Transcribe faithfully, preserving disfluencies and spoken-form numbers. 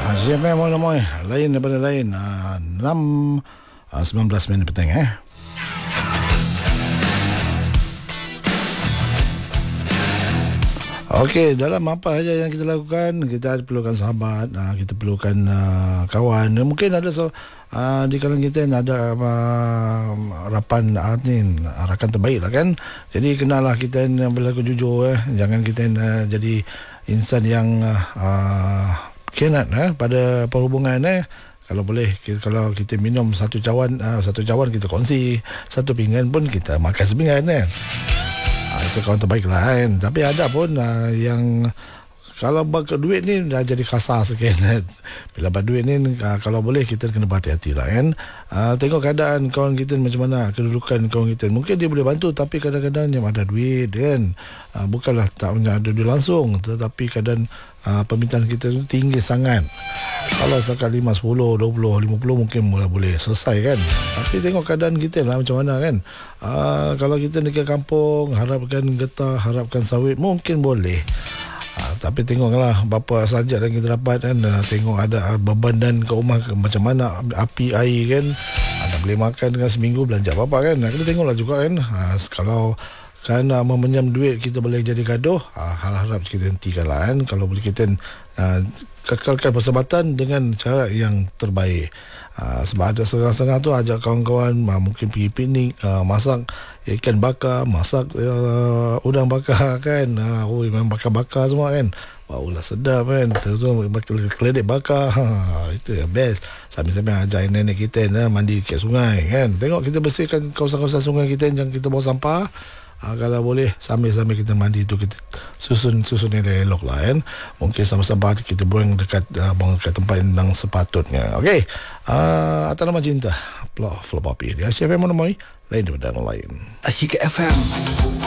Siapa yang mau namanya lain daripada lain. uh, enam uh, sembilan belas minit petang eh. Okey, dalam apa saja yang kita lakukan, kita perlukan sahabat, uh, kita perlukan uh, kawan. Mungkin ada so, uh, di kalangan kita ada uh, rapan uh, ni, rakan terbaik lah kan. Jadi kenalah kita yang berlaku jujur eh. Jangan kita uh, jadi insan yang uh, khianat eh, pada perhubungan eh. Kalau boleh, kita, kalau kita minum satu cawan, uh, satu cawan kita kongsi, satu pinggan pun kita makan sepinggan eh. Ha, itu kawan terbaik lah kan. Tapi ada pun uh, yang kalau bak duit ni dah jadi kasar sikit kan. Bila bak duit ni uh, kalau boleh kita kena berhati-hati lah kan. Uh, tengok keadaan kawan kita macam mana, kedudukan kawan kita. Mungkin dia boleh bantu, tapi kadang-kadang yang ada duit kan. Uh, bukanlah tak ada duit langsung, tetapi kadang uh, permintaan kita tu tinggi sangat. Kalau sekali lima, sepuluh, dua puluh, lima puluh mungkin boleh, boleh selesai kan. Tapi tengok keadaan kita lah macam mana kan. uh, Kalau kita dekat kampung, harapkan getah, harapkan sawit, mungkin boleh. uh, Tapi tengoklah berapa saja yang kita dapat kan. uh, Tengok ada beban dan ke rumah ke, macam mana api air kan. Anda boleh makan dengan seminggu belanja apa-apa kan. Kita tengoklah juga kan. uh, Kalau kerana meminjam duit kita boleh jadi gaduh, uh, harap-harap kita hentikan lah kan. Kalau boleh kita uh, kekalkan persahabatan dengan cara yang terbaik. uh, Sebab ada setengah-setengah tu ajak kawan-kawan uh, mungkin pergi piknik, uh, masak ikan bakar, masak uh, udang bakar kan. uh, Oh memang bakar-bakar semua kan. Wow lah sedap kan. Terus keledek bakar, ha, itu yang best. Sambil-sambil ajak nenek kita nah, mandi kat sungai kan. Tengok kita bersihkan kawasan-kawasan sungai kita, jangan kita bawa sampah. Ha, kalau boleh sambil-sambil kita mandi tu kita susun-susun yang elok lah kan. Mungkin sama-sama kita buang dekat uh, buang dekat tempat yang sepatutnya. Okey. Uh, atas nama cinta Flow Flow Poppy. Dia Asyik F M menemui lain daripada lain. Asyik F M.